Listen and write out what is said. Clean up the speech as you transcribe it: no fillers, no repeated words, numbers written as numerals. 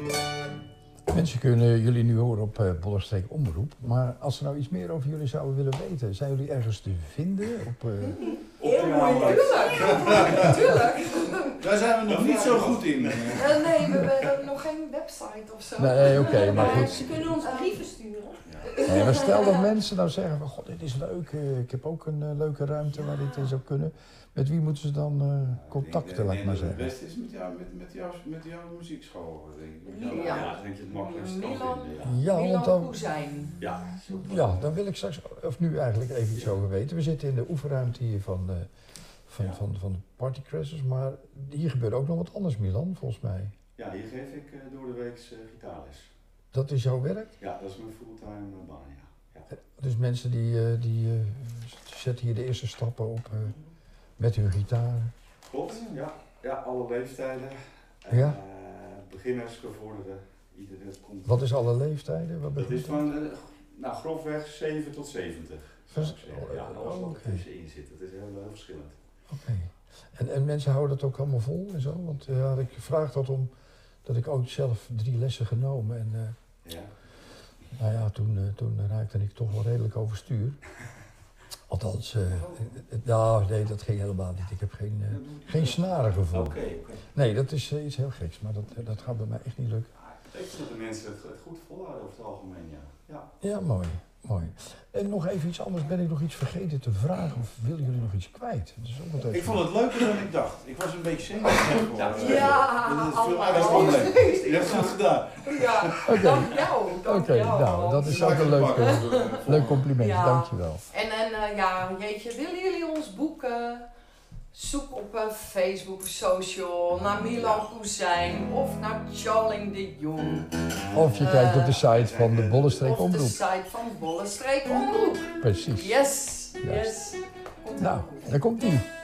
Mensen kunnen jullie nu horen op Bollenstreek Omroep. Maar als ze nou iets meer over jullie zouden willen weten, zijn jullie ergens te vinden? Heel mooi, tuurlijk. Daar zijn we nog niet zo goed in. Nee, we hebben nog geen website of zo. Nee, oké, maar goed. Ze kunnen ons brieven sturen. Nee, maar stel dat mensen nou zeggen van, god, dit is leuk. Ik heb ook een leuke ruimte waar dit in zou kunnen. Met wie moeten ze dan contacten, laat ik maar zeggen? Het beste is met jouw muziekschool, denk ik. Ja. Dat denk ik het makkelijkste kan Milan. vinden. Ja, want Milan dan, Koezijn. Ja. daar wil ik straks, of nu eigenlijk even iets over weten. We zitten in de oefenruimte hier van de Party Crashers, maar hier gebeurt ook nog wat anders, Milan, volgens mij. Ja, hier geef ik door de week gitaarles. Dat is jouw werk? Ja, dat is mijn fulltime baan, ja. Dus mensen die zetten hier de eerste stappen op met hun gitaar. Klopt, ja. Ja, alle leeftijden. Ja. Beginners, gevorderden. Iedereen komt. Wat is alle leeftijden? Wat Dat is betekent van grofweg 7 tot 70. Vers- zou ik zeggen. Ja, en alles wat oké. er tussenin zit. Het is heel verschillend. Oké. En mensen houden dat ook allemaal vol en zo? Want ik vraag dat omdat ik ook zelf 3 lessen genomen. En Ja. nou ja, toen raakte ik toch wel redelijk overstuur. Althans, nee, dat ging helemaal niet. Ik heb geen snarengevoel. Oké. Nee, dat is iets heel geks, maar dat gaat bij mij echt niet lukken. Ik vind dat de mensen het goed volhouden over het algemeen, ja. Ja, mooi. En nog even iets anders. Ben ik nog iets vergeten te vragen of willen jullie nog iets kwijt? Dat is ook wat even... Ik vond het leuker dan ik dacht. Ik was een beetje zenuwachtig geworden. Ja, Dat is veel leuk. Je hebt het goed gedaan. Ja, Oké. dank jou. Oké, nou, dat is ook een leuk compliment. Ja. Dankjewel. En jeetje, willen jullie ons boeken? Zoek op Facebook of social naar Milan Koezijn of naar Charling de Jong. Of je kijkt op de site van de Bollenstreek Of de Omroep. site van Bollenstreek Omroep. Precies. Yes. Nou, daar komt ie.